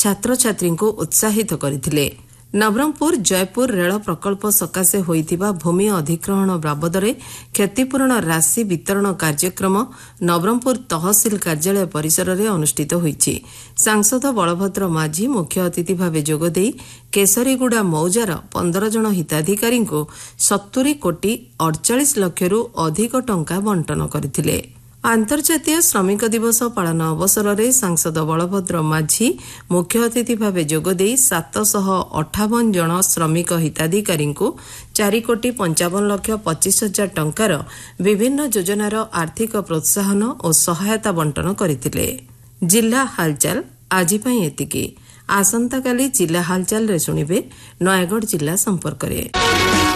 छात्रछात्री को उत्साहित करथिले। नवरंगपुर जयपुर रेल प्रकल्प सकाशे होइथिबा भूमि अधिग्रहण बाबदरे क्षतिपूरण राशि वितरण कार्यक्रम नवरंगपुर तहसील कार्यालय परिसर में अनुष्ठित होईछि। सांसद बलभद्र माझी मुख्य अतिथि भाव जोगदे केसरीगुड़ा मौजार 15 जन हिताधिकारी 70 कोटी 48 लाख अधिक टंका बंटन करथिले। आंतर्जातीय श्रमिक दिवस पालन अवसर में सांसद बलभद्र माझी मुख्य अतिथि भाव जोगदे 758 जन श्रमिक हिताधिकारी 4 कोटी 55 लाख 25 हजार टंकार विभिन्न योजनार आर्थिक प्रोत्साहन और सहायता बंटन करथिले। जिला हालचाल आज एतिकी। आसंता काली जिला हालचाल रे सुनिबे नयागढ़ जिला संपर्क रे।